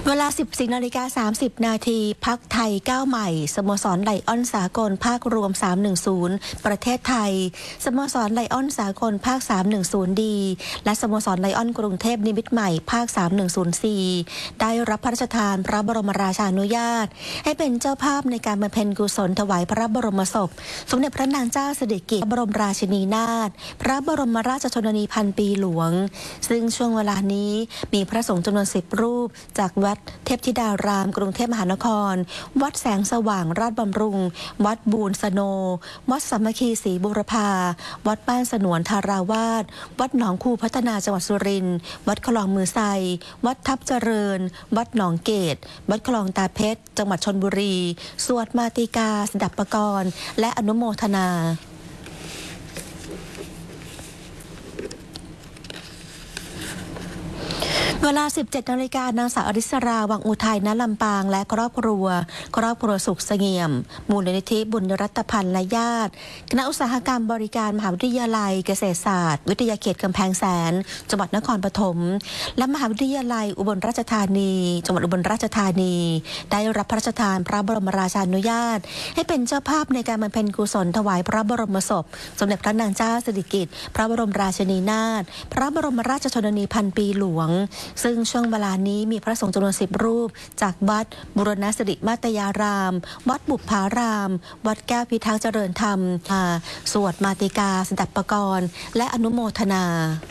เวลา 14:30 นาทีพรรคไทยก้าวใหม่สโมสรไลออนสากลภาครวม 310 ประเทศไทยสโมสรไลออนสากลภาค 310 ดีและสโมสรไลออนกรุงเทพนิมิตรใหม่ภาค 310 ได้รับพระราชทานพระบรมราชานุญาตให้เป็นเจ้าภาพในการบำเพ็ญกุศลถวายพระบรมศพสมเด็จพระนางเจ้าสิริกิติ์พระบรมราชินีนาถพระบรมราชชนนีพันปีหลวงซึ่งช่วงเวลานี้มีพระสงฆ์จำนวน10 รูปจากวัดเทพธิดารามกรุงเทพมหานครวัดแสงสว่างราชบำรุงวัดบูรสโนวัดสามัคคีศรีบุรพาวัดบ้านสนวนธาราวาสวัดหนองคูพัฒนาจังหวัดสุรินทร์วัดคลองมือไซวัดทับเจริญวัดหนองเกตวัดคลองตาเพชรจังหวัดชลบุรีสวดมาติกาสดับปกรณ์และอนุโมทนาเวลา 17 นาฬิกานางสาวอริสราวังอุทัยณลำปางและครอบครัวสุขเสงี่ยมมูลนิธิบุญรัตพันธ์และญาติคณะอุตสาหกรรมบริการมหาวิทยาลัยเกษตรศาสตร์วิทยาเขตกำแพงแสนจังหวัดนครปฐมและมหาวิทยาลัยอุบลราชธานีจังหวัดอุบลราชธานีได้รับพระราชทานพระบรมราชานุญาตให้เป็นเจ้าภาพในการบำเพ็ญกุศลถวายพระบรมศพสมเด็จพระนางเจ้าสิริกิติ์พระบรมราชินีนาถพระบรมราชชนนีพันปีหลวงซึ่งช่วงเวลานี้มีพระสงฆ์จำนวน10 รูปจากวัดบุรณสิริมาตยารามวัดบุพารามวัดแก้วพิทักษ์เจริญธรรมสวดมาติกาสดับปกรณ์และอนุโมทนา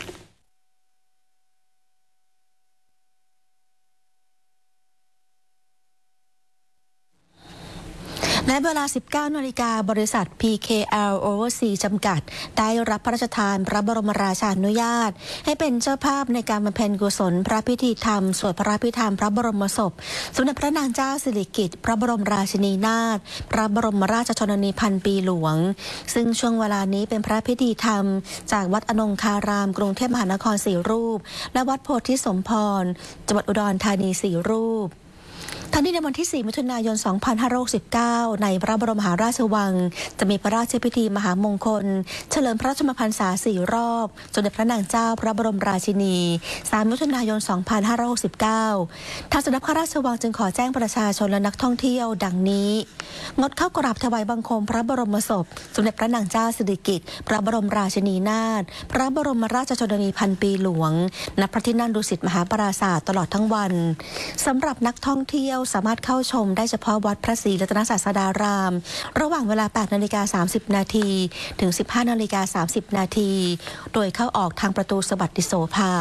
และเวลา 19 นาฬิกาบริษัท PKL Overseas จำกัดได้รับพระราชทานพระบรมราชานุญาตให้เป็นเจ้าภาพในการบำเพ็ญกุศลพระพิธีธรรมสวดพระพิธรรมพระบรมศพสมเด็จพระนางเจ้าสิริกิติ์พระบรมราชินีนาถพระบรมราชชนนีพันปีหลวงซึ่งช่วงเวลานี้เป็นพระพิธีธรรมจากวัดอนงคารามกรุงเทพมหานคร4 รูปและวัดโพธิสมพรจังหวัดอุดรธานี4 รูปทั้งนี้ในวันที่ 4 มิถุนายน 2569 ในพระบรมมหาราชวังจะมีพระราชพิธีมหามงคลเฉลิมพระชนมพรรษา4 รอบสมเด็จพระนางเจ้าพระบรมราชินี 3 มิถุนายน 2569 ทางสำนักพระราชวังจึงขอแจ้งประชาชนและนักท่องเที่ยวดังนี้งดเข้ากราบถวายบังคมพระบรมศพสมเด็จพระนางเจ้าสิริกิติ์พระบรมราชินีนาถพระบรมราชชนนีพันปีหลวงณพระที่นั่งดุสิตมหาปราสาทตลอดทั้งวันสำหรับนักท่องเที่ยวสามารถเข้าชมได้เฉพาะวัดพระศรีรัตนศาสดารามระหว่างเวลา 8:30 นาทีถึง 15:30 นาทีโดยเข้าออกทางประตูสวัสดิโสภา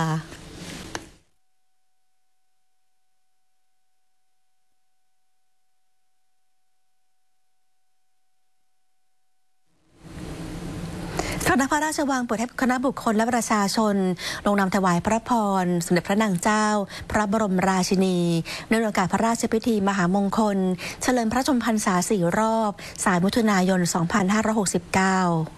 คณะพระราชวังเปิดให้คณะบุคคลและประชาชนลงนามถวายพระพรสมเด็จพระนางเจ้าพระบรมราชินีในโอกาสพระราชพิธีมหามงคลเฉลิมพระชนมพรรษา4 รอบ3 มิถุนายน 2569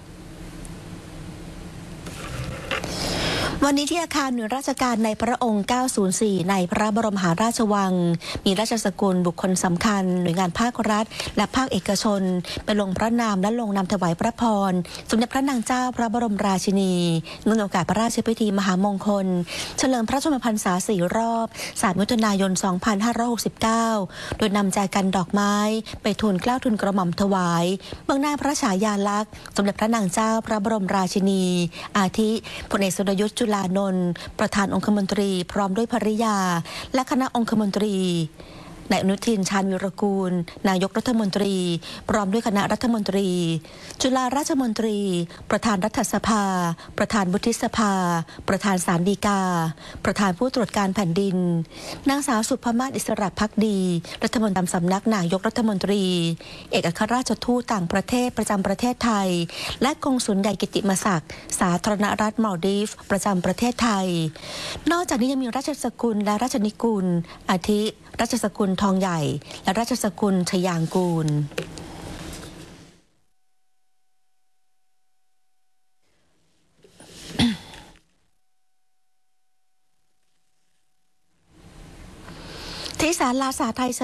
วันนี้ที่อาคารหน่วยราชการในพระองค์ 904 ในพระบรมมหาราชวังมีราชสกุลบุคคลสำคัญหน่วยงานภาครัฐและภาคเอกชนไปลงพระนามและลงนามถวายพระพรสมเด็จพระนางเจ้าพระบรมราชินีเนื่องในโอกาสพระราชพิธีมหามงคลเฉลิมพระชนมพรรษา4 รอบ3 มิถุนายน 2569 โดยนำแจกันดอกไม้ไปทูลเกล้าทูลกระหม่อมถวายเบื้องหน้าพระฉายาลักษณ์สมเด็จพระนางเจ้าพระบรมราชินีอาทิพลเอกสุรยุทธ์จุลานนท์ประธานองคมนตรีพร้อมด้วยภริยาและคณะองคมนตรีนายอนุทินชาญวิรากูลนายกรัฐมนตรีพร้อมด้วยคณะรัฐมนตรีจุฬาราชมนตรีประธานรัฐสภาประธานวุฒิสภาประธานศาลฎีกาประธานผู้ตรวจการแผ่นดินนางสาวสุภมาศอิสระภักดีรัฐมนตรีสำนักนายกรัฐมนตรีเอกอัครราชทูตต่างประเทศประจำประเทศไทยและกงสุลใหญ่กิติมศักดิ์สาธารณรัฐมาลดีฟประจำประเทศไทยนอกจากนี้ยังมีราชสกุลและราชนิกุลอาทิราชสกุลทองใหญ่และราชสกุลชยางกูลที่ศาลาสาไทย